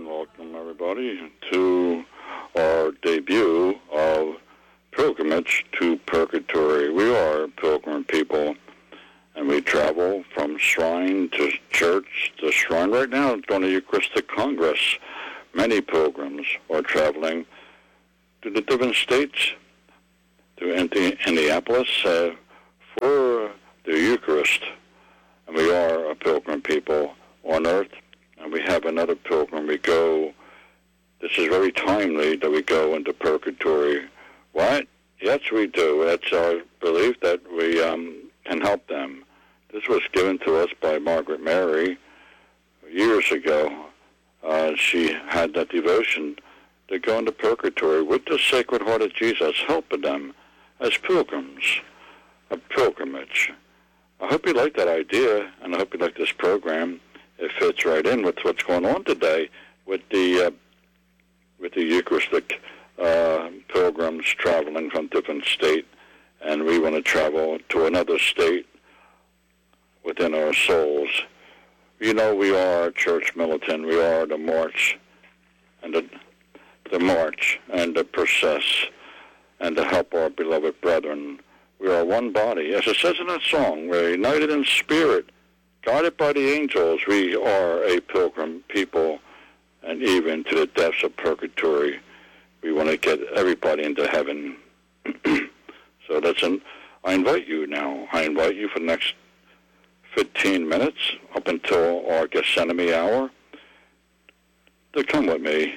and welcome everybody to our debut of Pilgrimage to Purgatory. We are pilgrim people, and we travel from shrine to church to shrine. Right now, during the Eucharistic Congress, many pilgrims are traveling to the different states, to Indianapolis for the Eucharist. And we are a pilgrim people on earth, and we have another pilgrim. We go, this is very timely that we go into purgatory. What? Yes, we do. That's our belief that we can help them. This was given to us by Margaret Mary years ago. She had that devotion to go into purgatory with the Sacred Heart of Jesus, helping them as pilgrims, a pilgrimage. I hope you like that idea, and I hope you like this program. It fits right in with what's going on today with the Eucharistic pilgrims traveling from different states, and we want to travel to another state within our souls. You know, we are church militant. We are the march and the march and the process and to help our beloved brethren. We are one body. As it says in that song, we're united in spirit, guided by the angels. We are a pilgrim people, and even to the depths of purgatory, we want to get everybody into heaven. So I invite you now. I invite you for the next 15 minutes up until our Gethsemane hour to come with me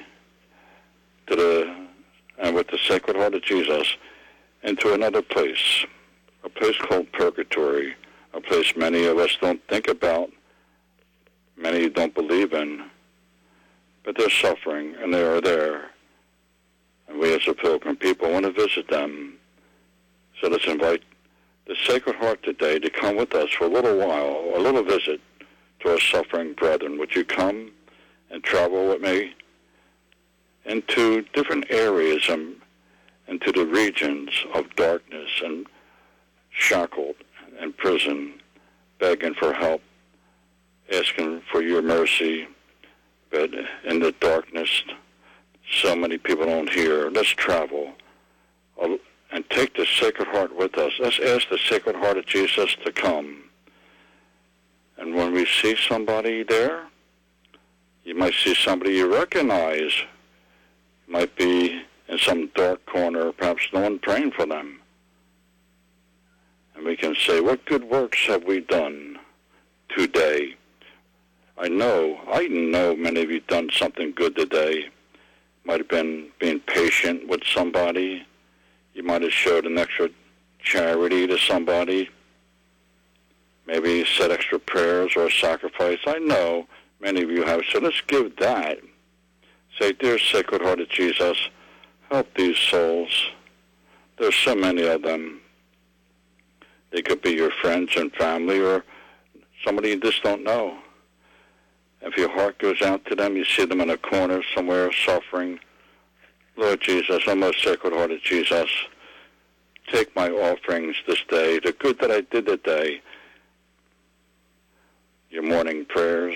and with the Sacred Heart of Jesus into another place, a place called purgatory, a place many of us don't think about, many don't believe in, but they're suffering and they are there. And we as a pilgrim people want to visit them. So let's invite the Sacred Heart today to come with us for a little while, a little visit to our suffering brethren. Would you come and travel with me into different areas and into the regions of darkness and shackled and prison, begging for help, asking for your mercy, but in the darkness, so many people don't hear. Let's travel and take the Sacred Heart with us. Let's ask the Sacred Heart of Jesus to come. And when we see somebody there, you might see somebody you recognize, might be in some dark corner, perhaps no one praying for them. And we can say, what good works have we done today? I know many of you done something good today. Might have been being patient with somebody. You might have showed an extra charity to somebody. Maybe said extra prayers or a sacrifice. I know many of you have. So let's give that. Say, dear Sacred Heart of Jesus, help these souls. There's so many of them. They could be your friends and family or somebody you just don't know. If your heart goes out to them, you see them in a corner somewhere suffering. Lord Jesus, O most Sacred Heart of Jesus, take my offerings this day, the good that I did today, your morning prayers,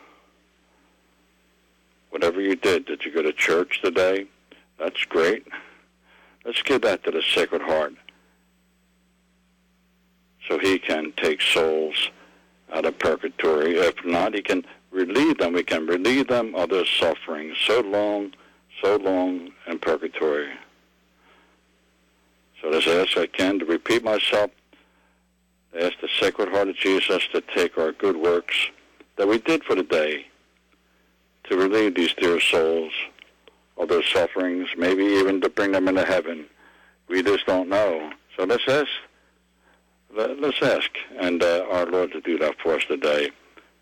whatever you did you go to church today? That's great. Let's give that to the Sacred Heart so he can take souls out of purgatory. If not, he can relieve them. We can relieve them of their suffering so long in purgatory. So let's ask again to repeat myself. Ask the Sacred Heart of Jesus to take our good works that we did for the day to relieve these dear souls of their sufferings, maybe even to bring them into heaven. We just don't know. So let's ask, and our Lord to do that for us today.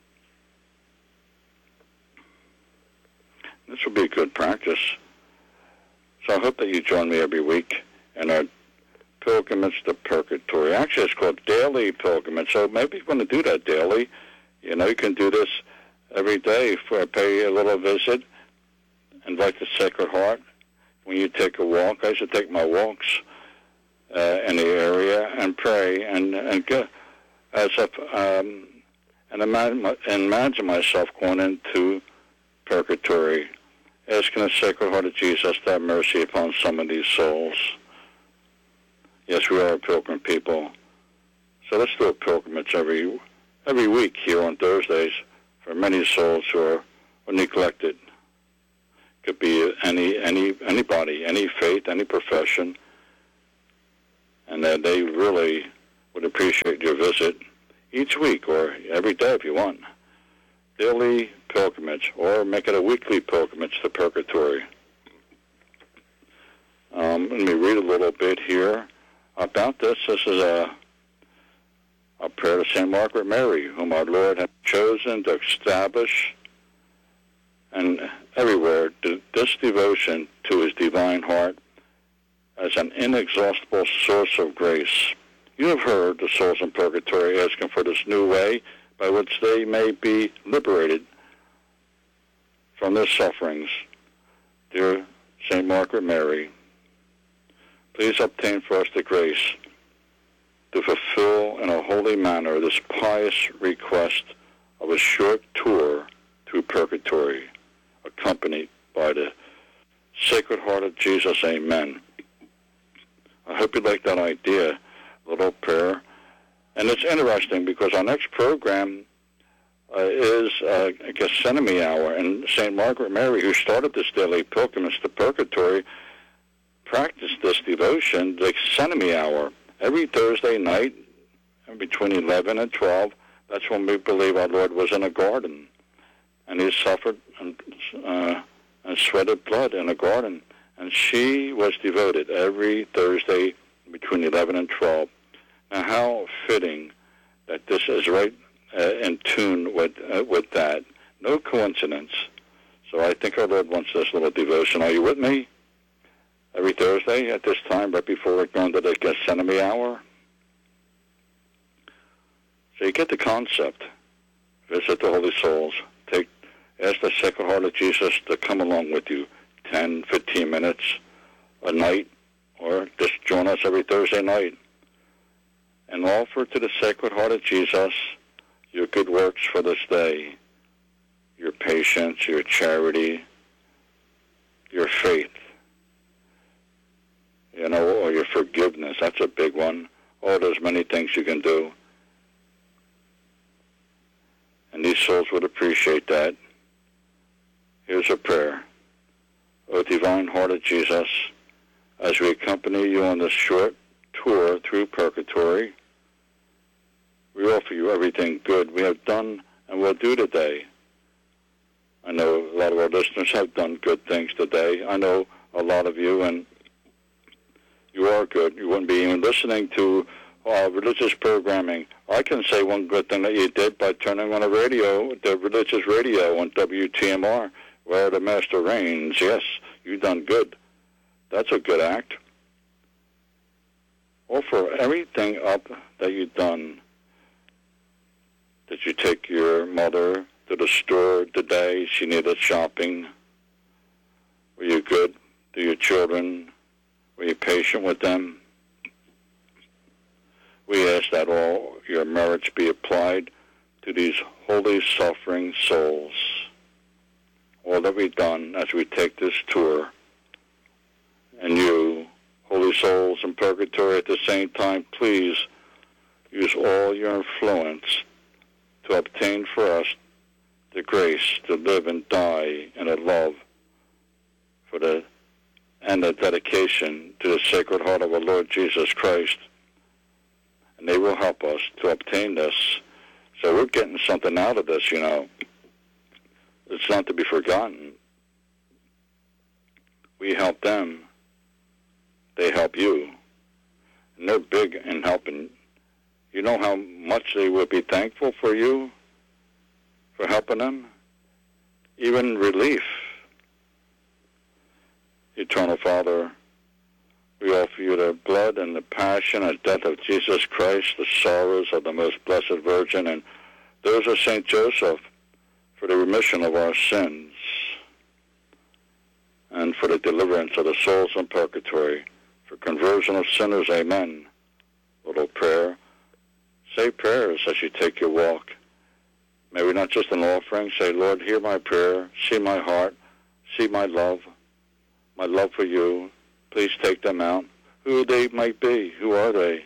This will be a good practice. So I hope that you join me every week in our pilgrimage to purgatory. Actually, it's called daily pilgrimage. So maybe you want to do that daily. You know, you can do this every day. Pay a little visit. Invite the Sacred Heart. When you take a walk, I used to take my walks in the area and pray and go as if and imagine myself going into purgatory, asking the Sacred Heart of Jesus to have mercy upon some of these souls. Yes, we are a pilgrim people. So let's do a pilgrimage every week here on Thursdays for many souls who are neglected. Could be anybody, any faith, any profession, and that they really would appreciate your visit each week or every day if you want. Daily pilgrimage, or make it a weekly pilgrimage to purgatory. Let me read a little bit here about this. This is a prayer to St. Margaret Mary, whom our Lord has chosen to establish and everywhere this devotion to his divine heart as an inexhaustible source of grace. You have heard the souls in purgatory asking for this new way by which they may be liberated from their sufferings. Dear St. Margaret Mary, please obtain for us the grace to fulfill in a holy manner this pious request of a short tour through purgatory, accompanied by the Sacred Heart of Jesus. Amen. I hope you like that idea, little prayer. And it's interesting because our next program is Gethsemane Hour, and St. Margaret Mary, who started this daily pilgrimage to purgatory, practiced this devotion, the Gethsemane Hour, every Thursday night between 11 and 12. That's when we believe our Lord was in a garden, and he suffered and sweated blood in a garden. And she was devoted every Thursday between 11 and 12. Now, how fitting that this is right in tune with that. No coincidence. So I think our Lord wants this little devotion. Are you with me? Every Thursday at this time, right before we're going to the Gethsemane Hour. So you get the concept. Visit the Holy Souls. Ask the Sacred Heart of Jesus to come along with you 10, 15 minutes a night, or just join us every Thursday night and offer to the Sacred Heart of Jesus your good works for this day, your patience, your charity, your faith, or your forgiveness. That's a big one. Oh, there's many things you can do. And these souls would appreciate that. Here's a prayer. O Divine Heart of Jesus, as we accompany you on this short tour through purgatory, we offer you everything good we have done and will do today. I know a lot of our listeners have done good things today. I know a lot of you, and you are good. You wouldn't be even listening to religious programming. I can say one good thing that you did by turning on the religious radio on WTMR, where the Master reigns. Yes, you've done good. That's a good act. Offer everything up that you've done. Did you take your mother to the store today? She needed shopping. Were you good to your children? Were you patient with them? We ask that all your merits be applied to these holy suffering souls. All that we've done as we take this tour. And you, holy souls in purgatory, at the same time, please use all your influence to obtain for us the grace to live and die in a love and a dedication to the Sacred Heart of our Lord Jesus Christ. And they will help us to obtain this. So we're getting something out of this, It's not to be forgotten. We help them. They help you. And they're big in helping. You know how much they would be thankful for you, for helping them? Even relief. Eternal Father, we offer you the blood and the passion and death of Jesus Christ, the sorrows of the Most Blessed Virgin, and those of St. Joseph, for the remission of our sins and for the deliverance of the souls in purgatory, for conversion of sinners. Amen. Little prayer. Say prayers as you take your walk Maybe not just an offering. Say, Lord, hear my prayer. See my heart. See my love for you. Please take them out. Who they might be. Who are they?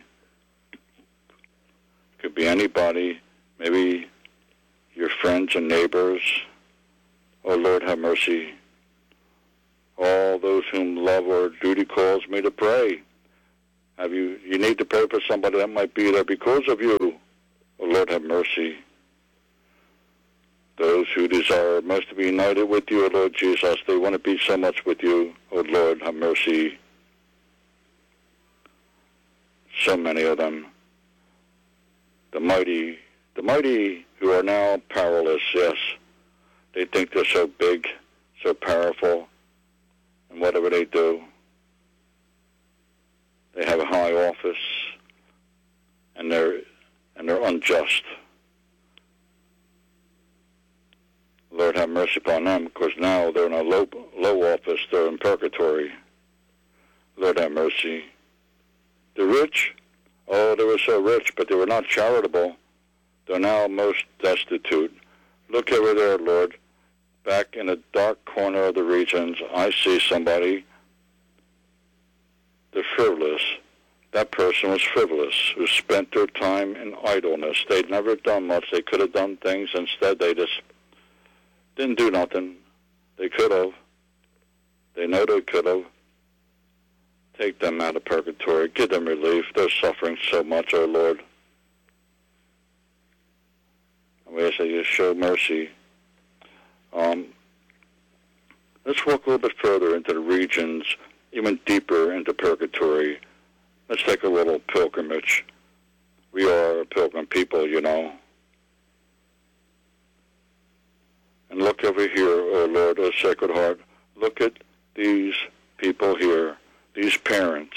Could be anybody. Maybe your friends and neighbors. Oh, Lord, have mercy. All those whom love or duty calls me to pray. You need to pray for somebody that might be there because of you. Oh, Lord, have mercy. Those who desire most to be united with you, O Lord Jesus, they want to be so much with you. O Lord, have mercy. So many of them. The mighty who are now powerless, yes. They think they're so big, so powerful, and whatever they do, they have a high office, and they're unjust. Lord, have mercy upon them, because now they're in a low office. They're in purgatory. Lord, have mercy. The rich, oh, they were so rich, but they were not charitable. They're now most destitute. Look over there, Lord. Back in the dark corner of the regions, I see somebody. They're frivolous. That person was frivolous, who spent their time in idleness. They'd never done much. They could have done things. Instead, they just didn't do nothing. They could have. They know they could have. Take them out of purgatory. Give them relief. They're suffering so much, oh Lord. And we ask that you show mercy. Let's walk a little bit further into the regions, even deeper into purgatory. Let's take a little pilgrimage. We are a pilgrim people, you know. And look over here, oh Lord, oh Sacred Heart. Look at these people here, these parents.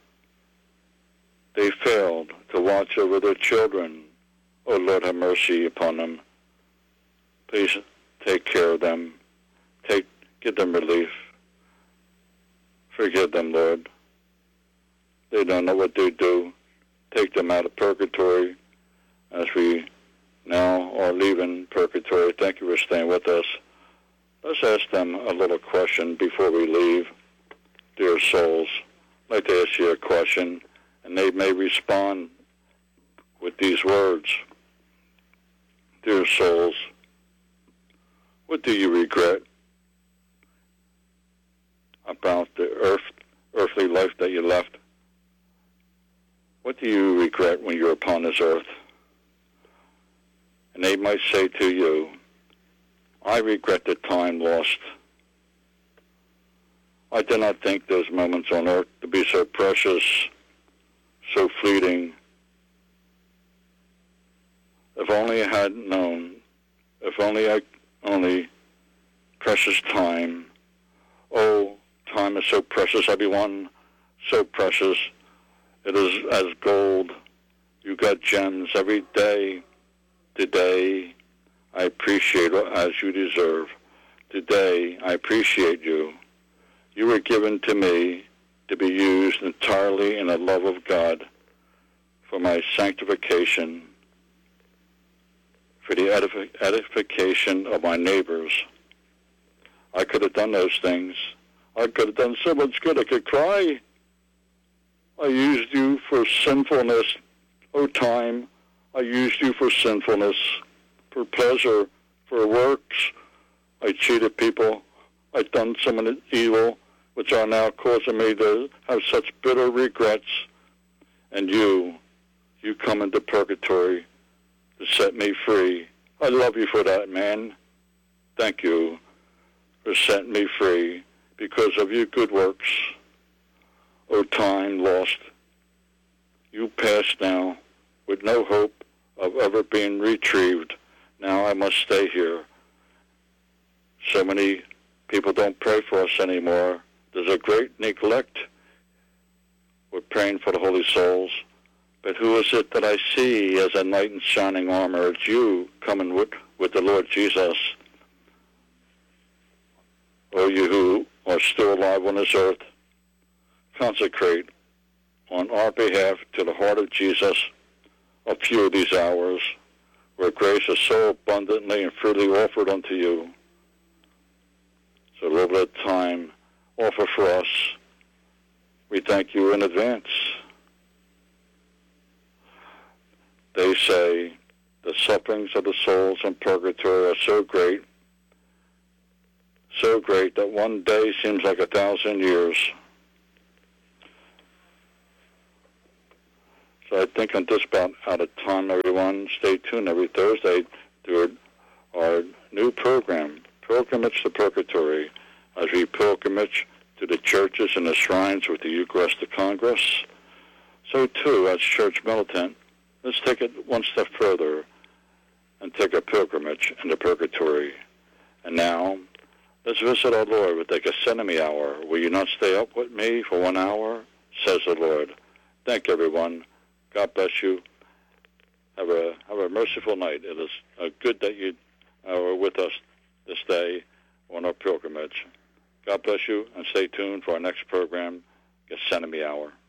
They failed to watch over their children. Oh Lord, have mercy upon them. Please take care of them. Give them relief. Forgive them, Lord. They don't know what they do. Take them out of purgatory as we now are leaving purgatory. Thank you for staying with us. Let's ask them a little question before we leave. Dear souls, I'd like to ask you a question, and they may respond with these words. Dear souls, what do you regret about the earthly life that you left? What do you regret when you're upon this earth? And they might say to you, I regret the time lost. I do not think those moments on earth to be so precious, so fleeting. If only I had known, if only precious time. Oh, time is so precious, everyone, so precious. It is as gold. You got gems every day. Today, I appreciate it as you deserve. Today, I appreciate you. You were given to me to be used entirely in the love of God for my sanctification, for the edification of my neighbors. I could have done those things. I could have done so much good. I could cry. I used you for sinfulness. Oh, time. I used you for sinfulness, for pleasure, for works. I cheated people. I've done so many evil, which are now causing me to have such bitter regrets. And you come into purgatory to set me free. I love you for that, man. Thank you for setting me free because of your good works. Oh, time lost. You passed now with no hope of ever being retrieved. Now I must stay here. So many people don't pray for us anymore. There's a great neglect. We're praying for the holy souls. But who is it that I see as a knight in shining armor? It's you coming with the Lord Jesus. Oh, you who are still alive on this earth, consecrate on our behalf to the heart of Jesus a few of these hours. where grace is so abundantly and freely offered unto you. So Lord, let time offer for us. We thank you in advance. They say the sufferings of the souls in purgatory are so great that one day seems like 1,000 years. So I think I'm just about out of time, everyone. Stay tuned every Thursday to our new program, Pilgrimage to Purgatory, as we pilgrimage to the churches and the shrines with the Eucharistic Congress. So, too, as church militant, let's take it one step further and take a pilgrimage into purgatory. And now, let's visit our Lord with the Gethsemane hour. Will you not stay up with me for 1 hour? Says the Lord. Thank everyone. God bless you. Have a merciful night. It is good that you are with us this day on our pilgrimage. God bless you, and stay tuned for our next program, Gethsemane Hour.